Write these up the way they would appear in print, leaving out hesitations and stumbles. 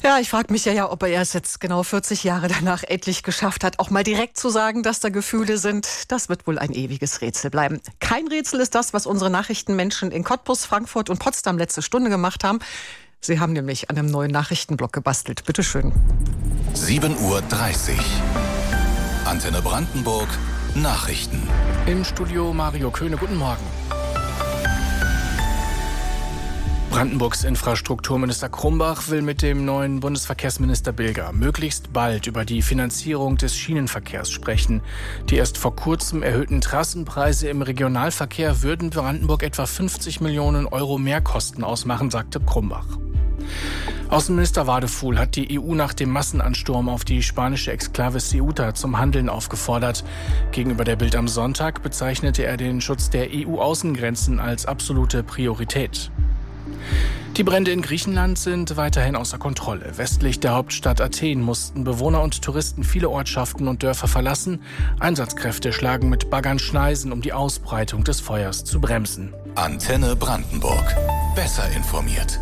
Ja, ich frage mich ja, ob er es jetzt genau 40 Jahre danach endlich geschafft hat, auch mal direkt zu sagen, dass da Gefühle sind. Das wird wohl ein ewiges Rätsel bleiben. Kein Rätsel ist das, was unsere Nachrichtenmenschen in Cottbus, Frankfurt und Potsdam letzte Stunde gemacht haben. Sie haben nämlich an einem neuen Nachrichtenblock gebastelt. Bitte schön. 7:30 Uhr. Antenne Brandenburg. Nachrichten. Im Studio Mario Köhne. Guten Morgen. Brandenburgs Infrastrukturminister Krumbach will mit dem neuen Bundesverkehrsminister Bilger möglichst bald über die Finanzierung des Schienenverkehrs sprechen. Die erst vor kurzem erhöhten Trassenpreise im Regionalverkehr würden Brandenburg etwa 50 Millionen Euro Mehrkosten ausmachen, sagte Krumbach. Außenminister Wadefuhl hat die EU nach dem Massenansturm auf die spanische Exklave Ceuta zum Handeln aufgefordert. Gegenüber der Bild am Sonntag bezeichnete er den Schutz der EU-Außengrenzen als absolute Priorität. Die Brände in Griechenland sind weiterhin außer Kontrolle. Westlich der Hauptstadt Athen mussten Bewohner und Touristen viele Ortschaften und Dörfer verlassen. Einsatzkräfte schlagen mit Baggern Schneisen, um die Ausbreitung des Feuers zu bremsen. Antenne Brandenburg. Besser informiert.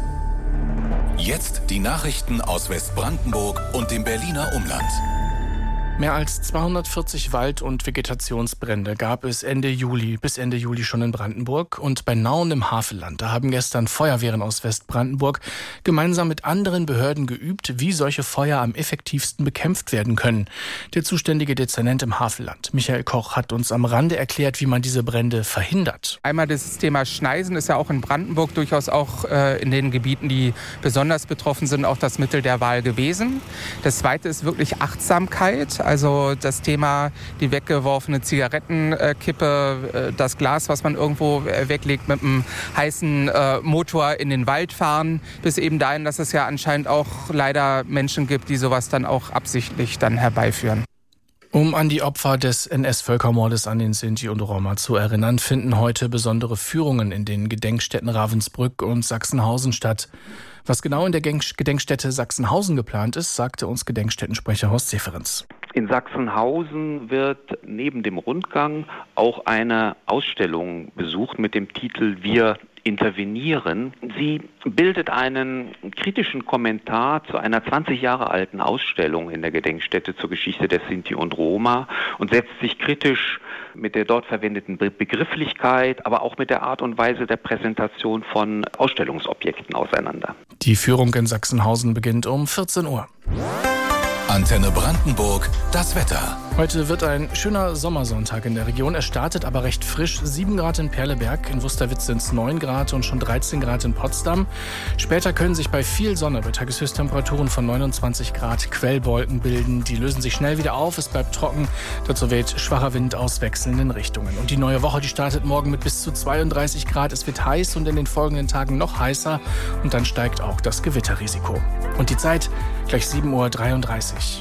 Jetzt die Nachrichten aus Westbrandenburg und dem Berliner Umland. Mehr als 240 Wald- und Vegetationsbrände gab es bis Ende Juli schon in Brandenburg. Und bei Nauen im Havelland, da haben gestern Feuerwehren aus Westbrandenburg gemeinsam mit anderen Behörden geübt, wie solche Feuer am effektivsten bekämpft werden können. Der zuständige Dezernent im Havelland, Michael Koch, hat uns am Rande erklärt, wie man diese Brände verhindert. Einmal das Thema Schneisen ist ja auch in Brandenburg durchaus auch in den Gebieten, die besonders betroffen sind, auch das Mittel der Wahl gewesen. Das Zweite ist wirklich Achtsamkeit. Also das Thema, die weggeworfene Zigarettenkippe, das Glas, was man irgendwo weglegt, mit einem heißen Motor in den Wald fahren, bis eben dahin, dass es ja anscheinend auch leider Menschen gibt, die sowas dann auch absichtlich dann herbeiführen. Um an die Opfer des NS-Völkermordes an den Sinti und Roma zu erinnern, finden heute besondere Führungen in den Gedenkstätten Ravensbrück und Sachsenhausen statt. Was genau in der Gedenkstätte Sachsenhausen geplant ist, sagte uns Gedenkstättensprecher Horst Seferens. In Sachsenhausen wird neben dem Rundgang auch eine Ausstellung besucht mit dem Titel Wir intervenieren. Sie bildet einen kritischen Kommentar zu einer 20 Jahre alten Ausstellung in der Gedenkstätte zur Geschichte der Sinti und Roma und setzt sich kritisch mit der dort verwendeten Begrifflichkeit, aber auch mit der Art und Weise der Präsentation von Ausstellungsobjekten auseinander. Die Führung in Sachsenhausen beginnt um 14 Uhr. Antenne Brandenburg, das Wetter. Heute wird ein schöner Sommersonntag in der Region. Er startet aber recht frisch. 7 Grad in Perleberg, in Wusterwitz sind es 9 Grad und schon 13 Grad in Potsdam. Später können sich bei viel Sonne bei Tageshöchsttemperaturen von 29 Grad Quellwolken bilden. Die lösen sich schnell wieder auf, es bleibt trocken. Dazu weht schwacher Wind aus wechselnden Richtungen. Und die neue Woche, die startet morgen mit bis zu 32 Grad. Es wird heiß und in den folgenden Tagen noch heißer. Und dann steigt auch das Gewitterrisiko. Und die Zeit gleich 7:33 Uhr.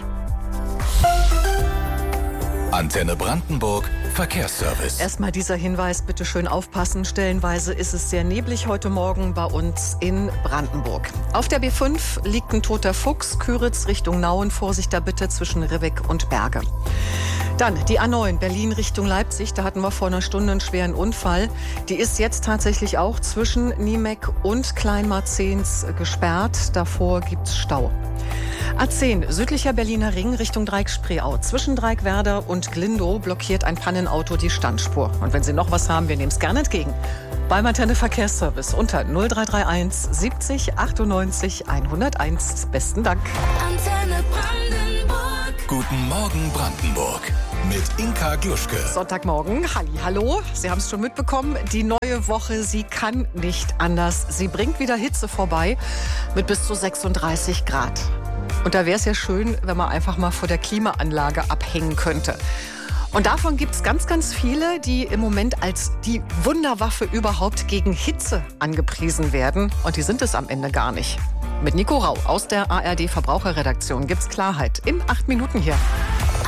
Antenne Brandenburg, Verkehrsservice. Erstmal dieser Hinweis, bitte schön aufpassen. Stellenweise ist es sehr neblig heute Morgen bei uns in Brandenburg. Auf der B5 liegt ein toter Fuchs, Küritz Richtung Nauen. Vorsicht da bitte zwischen Ribbeck und Berge. Dann die A9 Berlin Richtung Leipzig. Da hatten wir vor einer Stunde einen schweren Unfall. Die ist jetzt tatsächlich auch zwischen Niemek und Kleinmarzens gesperrt. Davor gibt's Stau. A10 südlicher Berliner Ring Richtung Dreieckspreeau. Zwischen Dreieckwerder und Glindow blockiert ein Pannenauto die Standspur. Und wenn Sie noch was haben, wir nehmen es gerne entgegen. Beim Antenne Verkehrsservice unter 0331 70 98 101. Besten Dank. Antenne Brandenburg. Guten Morgen Brandenburg. Mit Inka Gluschke. Sonntagmorgen, hallo. Sie haben es schon mitbekommen, die neue Woche, sie kann nicht anders. Sie bringt wieder Hitze vorbei mit bis zu 36 Grad. Und da wäre es ja schön, wenn man einfach mal vor der Klimaanlage abhängen könnte. Und davon gibt es ganz, ganz viele, die im Moment als die Wunderwaffe überhaupt gegen Hitze angepriesen werden. Und die sind es am Ende gar nicht. Mit Nico Rau aus der ARD Verbraucherredaktion gibt's Klarheit in 8 Minuten hier.